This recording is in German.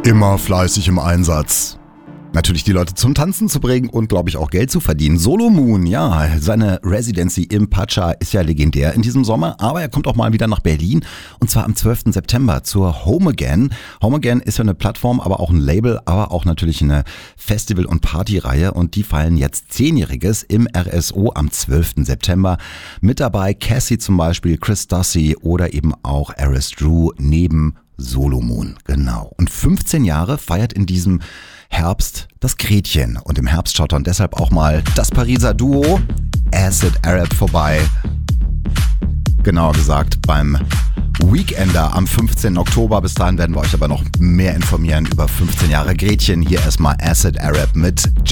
Immer fleißig im Einsatz. Natürlich die Leute zum Tanzen zu bringen und, glaube ich, auch Geld zu verdienen. Solomon, ja, seine Residency im Pacha ist ja legendär in diesem Sommer, aber er kommt auch mal wieder nach Berlin und zwar am 12. September zur Home Again. Home Again ist ja eine Plattform, aber auch ein Label, aber auch natürlich eine Festival- und Partyreihe und die feiern jetzt 10-Jähriges im RSO am 12. September. Mit dabei Cassie zum Beispiel, Chris Dusty oder eben auch Aris Drew neben Solomon, genau. Und 15 Jahre feiert in diesem Herbst das Gretchen. Und im Herbst schaut dann deshalb auch mal das Pariser Duo Acid Arab vorbei. Genauer gesagt beim Weekender am 15. Oktober. Bis dahin werden wir euch aber noch mehr informieren über 15 Jahre Gretchen. Hier erstmal Acid Arab mit